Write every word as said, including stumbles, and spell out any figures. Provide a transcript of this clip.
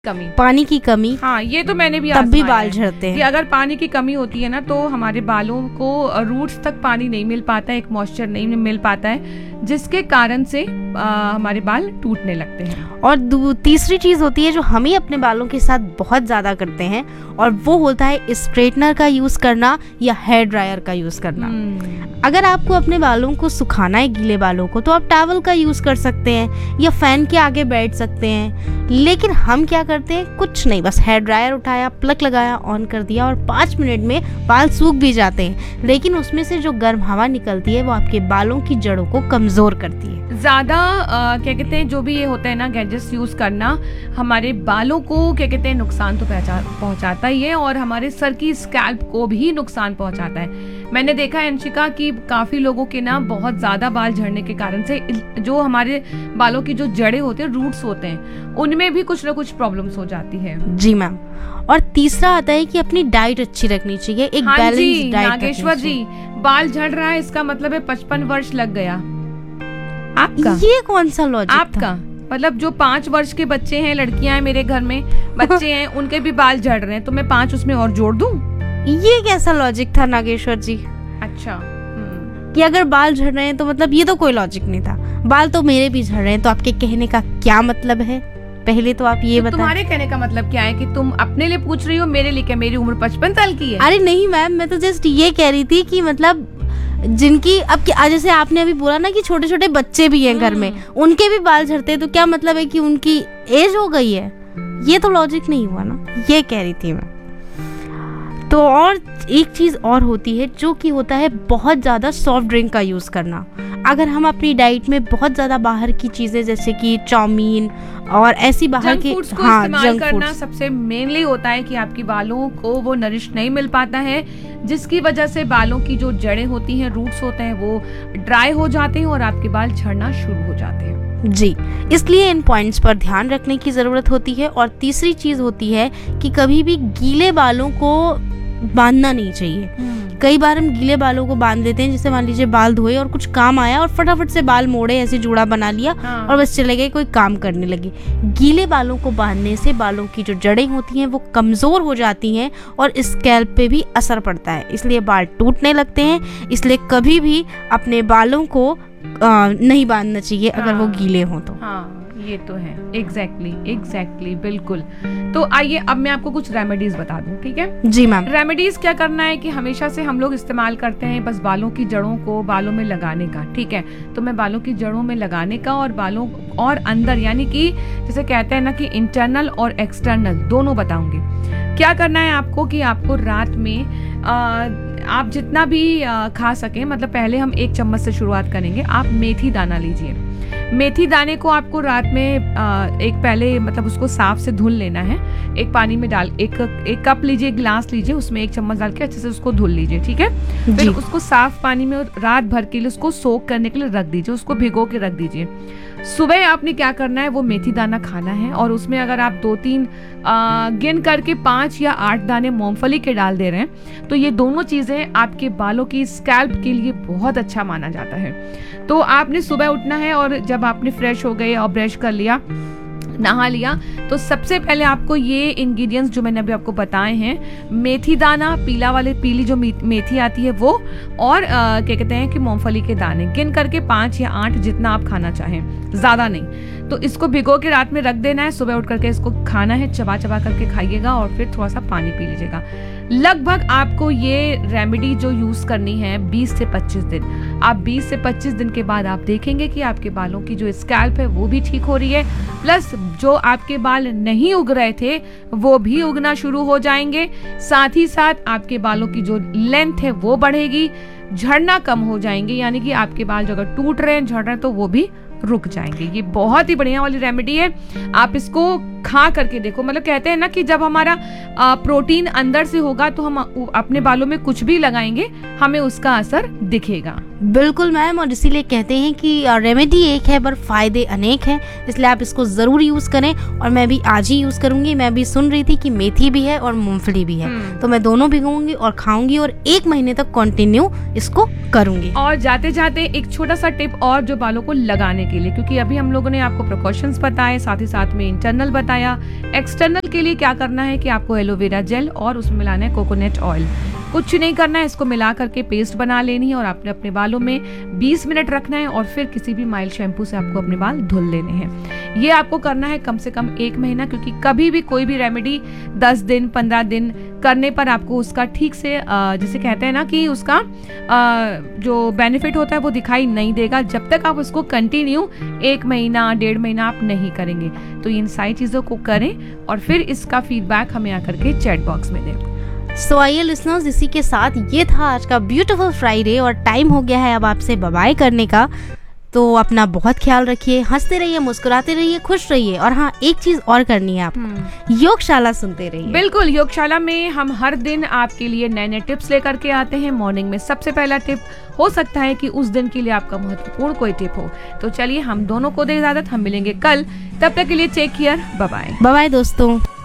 कमी, पानी की कमी, हाँ ये तो मैंने भी तब भी आजमाया बाल है झड़ते कि हैं। अगर पानी की कमी होती है ना तो हमारे बालों को रूट्स तक पानी नहीं मिल पाता है, एक मॉइस्चर नहीं मिल पाता है, जिसके कारण से आ, हमारे बाल टूटने लगते हैं। और तीसरी चीज होती है जो हम ही अपने बालों के साथ बहुत ज्यादा करते हैं, और वो होता है स्ट्रेटनर का यूज करना या हेयर ड्रायर का यूज करना। अगर आपको अपने बालों को सुखाना है, गीले बालों को, तो आप टॉवल का यूज कर सकते हैं या फैन के आगे बैठ सकते हैं। लेकिन हम क्या करते हैं, कुछ नहीं, बस हेयर ड्रायर उठाया, प्लग लगाया, ऑन कर दिया और पाँच मिनट में बाल सूख भी जाते हैं। लेकिन उसमें से जो गर्म हवा निकलती है वो आपके बालों की जड़ों को कमजोर करती है। ज्यादा क्या कहते हैं, जो भी ये होता है ना गैजेट्स यूज करना, हमारे बालों को क्या कहते हैं नुकसान तो पहुंचाता ही है और हमारे सर की स्कैल्प को भी नुकसान पहुंचाता है। मैंने देखा है अंशिका कि काफी लोगों के ना बहुत ज्यादा बाल झड़ने के कारण से जो हमारे बालों की जो जड़ें होती हैं, रूट्स होते हैं, उनमें भी कुछ ना कुछ प्रॉब्लम्स हो जाती है। जी मैम। और तीसरा आता है कि अपनी डाइट अच्छी रखनी चाहिए, एक हाँ बैलेंस डाइट। नागेश्वर जी, बाल झड़ रहा है इसका मतलब है पचपन वर्ष लग गया आपका। ये कौन सा लॉजिक आपका मतलब जो पाँच वर्ष के बच्चे हैं, लड़कियां हैं, मेरे घर में बच्चे हैं, उनके भी बाल झड़ रहे हैं, तो मैं पाँच उसमें और जोड़ दूं? ये कैसा लॉजिक था नागेश्वर जी? अच्छा, कि अगर बाल झड़ रहे हैं तो मतलब ये तो कोई लॉजिक नहीं था। बाल तो मेरे भी झड़ रहे हैं, तो आपके कहने का क्या मतलब है? पहले तो आप ये तो बताएं। तुम्हारे कहने का मतलब क्या है कि तुम अपने लिए पूछ रही हो, मेरे लिए क्या? मेरी उम्र पचपन साल की है। अरे नहीं मैम, मैं तो जस्ट ये कह रही थी कि मतलब जिनकी अब जैसे आपने अभी बोला ना कि छोटे छोटे बच्चे भी हैं घर में, उनके भी बाल झड़ते हैं, तो क्या मतलब है कि उनकी एज हो गई है? ये तो लॉजिक नहीं हुआ ना, ये कह रही थी मैं। तो और एक चीज़ और होती है जो कि होता है बहुत ज़्यादा सॉफ्ट ड्रिंक का यूज़ करना। अगर हम अपनी डाइट में बहुत ज़्यादा बाहर की चीज़ें जैसे कि चाउमीन और ऐसी बाहर की फूड्स को हाँ, इस्तेमाल करना सबसे मेनली होता है कि आपकी बालों को वो नरिश नहीं मिल पाता है, जिसकी वजह से बालों की जो जड़ें होती हैं, रूट्स होते हैं, वो ड्राई हो जाते हैं और आपके बाल झड़ना शुरू हो जाते हैं। जी, इसलिए इन पॉइंट्स पर ध्यान रखने की ज़रूरत होती है। और तीसरी चीज़ होती है कि कभी भी गीले बालों को बांधना नहीं चाहिए। कई बार हम गीले बालों को बांध देते हैं, जैसे मान लीजिए बाल धोए और कुछ काम आया और फटाफट से बाल मोड़े, ऐसे जूड़ा बना लिया, हाँ। और बस चले गए, कोई काम करने लगे। गीले बालों को बांधने से बालों की जो जड़ें होती हैं वो कमज़ोर हो जाती हैं और स्कैल्प पे भी असर पड़ता है, इसलिए बाल टूटने लगते हैं। इसलिए कभी भी अपने बालों को आ, नहीं बांधना चाहिए, हाँ। अगर वो गीले हों तो। हाँ, ये तो है। एग्जैक्टली एग्जैक्टली बिल्कुल। तो आइए अब मैं आपको कुछ रेमेडीज बता दूं, ठीक है? जी मैम। रेमेडीज क्या करना है कि हमेशा से हम लोग इस्तेमाल करते हैं बस बालों की जड़ों को बालों में लगाने का, ठीक है? तो मैं बालों की जड़ों में लगाने का और बालों और अंदर, यानी कि जैसे कहते हैं ना कि इंटरनल और एक्सटर्नल दोनों बताऊंगी। क्या करना है आपको कि आपको रात में आ, आप जितना भी आ, खा सकें, मतलब पहले हम एक चम्मच से शुरुआत करेंगे। आप मेथी दाना लीजिए। मेथी दाने को आपको रात में आ, एक पहले मतलब उसको साफ से धुल लेना है। एक पानी में डाल एक एक कप लीजिए, एक गिलास लीजिए, उसमें एक चम्मच डाल के अच्छे से उसको धुल लीजिए, ठीक है? फिर उसको साफ पानी में रात भर के लिए उसको सोक करने के लिए रख दीजिए, उसको भिगो के रख दीजिए। सुबह आपने क्या करना है, वो मेथी दाना खाना है और उसमें अगर आप दो तीन आ, गिन करके पाँच या आठ दाने मूंगफली के डाल दे रहे हैं, तो ये दोनों चीज़ें आपके बालों की स्कैल्प के लिए बहुत अच्छा माना जाता है। तो आपने सुबह उठना है और जब आपने फ्रेश हो गए और ब्रश कर लिया, नहा लिया, तो सबसे पहले आपको ये इंग्रेडिएंट्स जो मैंने अभी आपको बताए हैं, मेथी दाना, पीला वाले पीली जो मेथी आती है वो, और क्या कहते हैं कि मूंगफली के दाने, गिन करके पाँच या आठ जितना आप खाना चाहें, ज़्यादा नहीं। तो इसको भिगो के रात में रख देना है, सुबह उठ करके इसको खाना है, चबा चबा करके खाइएगा और फिर थोड़ा सा पानी पी लीजिएगा। लगभग आपको ये रेमेडी जो यूज़ करनी है बीस से पच्चीस दिन। आप बीस से पच्चीस दिन के बाद आप देखेंगे कि आपके बालों की जो स्कैल्प है वो भी ठीक हो रही है, प्लस जो आपके बाल नहीं उग रहे थे वो भी उगना शुरू हो जाएंगे। साथ ही साथ आपके बालों की जो लेंथ है वो बढ़ेगी, झड़ना कम हो जाएंगे, यानी कि आपके बाल जो अगर टूट रहे हैं, झड़ रहे हैं, तो वो भी रुक जाएंगे। ये बहुत ही बढ़िया वाली रेमेडी है, आप इसको खा करके देखो। मतलब कहते हैं ना कि जब हमारा आ, प्रोटीन अंदर से होगा तो हम अपने बालों में कुछ भी लगाएंगे, हमें उसका असर दिखेगा। बिल्कुल मैम, और इसीलिए कहते हैं कि रेमेडी एक है पर फायदे अनेक हैं, इसलिए आप इसको ज़रूर यूज़ करें। और मैं भी आज ही यूज़ करूँगी। मैं भी सुन रही थी कि मेथी भी है और मूंगफली भी है, तो मैं दोनों भिगोऊंगी और खाऊंगी और एक महीने तक कंटिन्यू इसको करूँगी। और जाते जाते एक छोटा सा टिप और जो बालों को लगाने के लिए, क्योंकि अभी हम लोगों ने आपको प्रिकॉशंस बताए, साथ ही साथ में इंटरनल बताया। एक्सटर्नल के लिए क्या करना है कि आपको एलोवेरा जेल और उसमें मिलाना है कोकोनट ऑयल। कुछ नहीं करना है, इसको मिला करके पेस्ट बना लेनी है और आपने अपने बालों में बीस मिनट रखना है और फिर किसी भी माइल्ड शैम्पू से आपको अपने बाल धुल लेने हैं। ये आपको करना है कम से कम एक महीना, क्योंकि कभी भी कोई भी रेमेडी दस दिन पंद्रह दिन करने पर आपको उसका ठीक से जैसे कहते हैं ना कि उसका जो बेनिफिट होता है वो दिखाई नहीं देगा जब तक आप उसको कंटिन्यू एक महीना डेढ़ महीना आप नहीं करेंगे। तो इन सारी चीज़ों को करें और फिर इसका फीडबैक हमें आकर के चैट बॉक्स में दें। सो आइए लिसनर्स, इसी के साथ ये था आज का ब्यूटीफुल फ्राइडे और टाइम हो गया है अब आपसे बाय बाय करने का। तो अपना बहुत ख्याल रखिए, हंसते रहिए, मुस्कुराते रहिए, खुश रहिए। और हाँ, एक चीज और करनी है आपको, योगशाला सुनते रहिए। बिल्कुल, योगशाला में हम हर दिन आपके लिए नए नए टिप्स लेकर के आते हैं। मॉर्निंग में सबसे पहला टिप हो सकता है कि उस दिन के लिए आपका महत्वपूर्ण कोई टिप हो। तो चलिए हम दोनों को दे इजाजत, हम मिलेंगे कल। तब तक के लिए take care, bye bye. Bye bye दोस्तों।